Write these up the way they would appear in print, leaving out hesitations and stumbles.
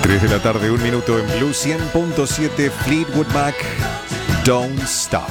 3 de la tarde, 1 minuto en Blue 100.7, Fleetwood Mac, Don't Stop.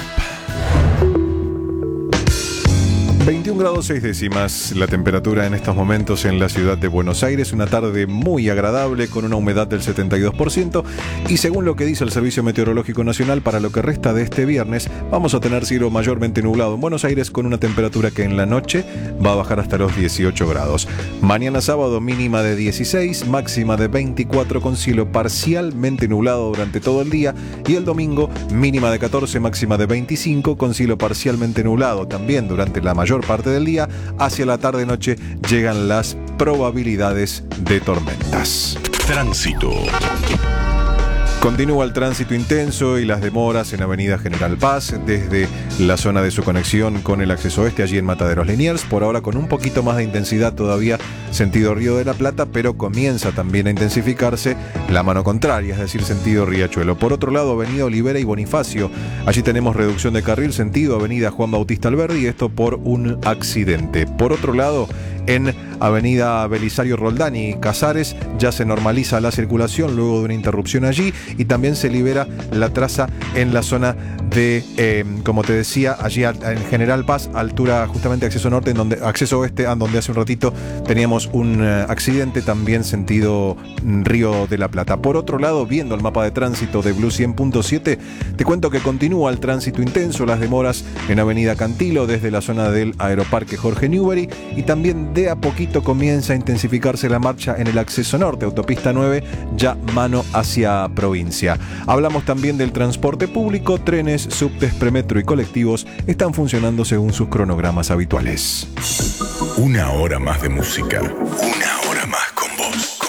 21 grados 6 décimas la temperatura en estos momentos en la ciudad de Buenos Aires. Una tarde muy agradable con una humedad del 72%. Y según lo que dice el Servicio Meteorológico Nacional, para lo que resta de este viernes vamos a tener cielo mayormente nublado en Buenos Aires con una temperatura que en la noche va a bajar hasta los 18 grados. Mañana sábado mínima de 16, máxima de 24 con cielo parcialmente nublado durante todo el día. Y el domingo mínima de 14, máxima de 25 con cielo parcialmente nublado también durante la mayor parte del día. Hacia la tarde-noche llegan las probabilidades de tormentas. Tránsito. Continúa el tránsito intenso y las demoras en Avenida General Paz desde la zona de su conexión con el acceso oeste allí en Mataderos Liniers, por ahora con un poquito más de intensidad todavía sentido Río de la Plata, pero comienza también a intensificarse la mano contraria, es decir, sentido Riachuelo. Por otro lado, Avenida Olivera y Bonifacio, allí tenemos reducción de carril sentido Avenida Juan Bautista Alberdi, esto por un accidente. Por otro lado, en Avenida Belisario Roldán y Casares ya se normaliza la circulación luego de una interrupción allí y también se libera la traza en la zona de, como te decía, allí en General Paz, altura justamente acceso norte, acceso oeste, donde hace un ratito teníamos un accidente, también sentido Río de la Plata. Por otro lado, viendo el mapa de tránsito de Blue 100.7, te cuento que continúa el tránsito intenso, las demoras en Avenida Cantilo desde la zona del Aeroparque Jorge Newbery y también de a poquito comienza a intensificarse la marcha en el acceso norte, autopista 9, ya mano hacia provincia. Hablamos también del transporte público, trenes, subtes, premetro y colectivos están funcionando según sus cronogramas habituales. Una hora más de música, una hora más con vos.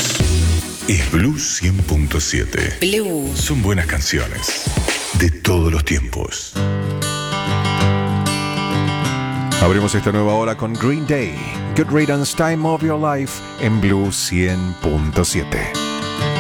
Es Blue 100.7. Blue. Son buenas canciones de todos los tiempos. Abrimos esta nueva hora con Green Day, Good Riddance, Time of Your Life en Blue 100.7.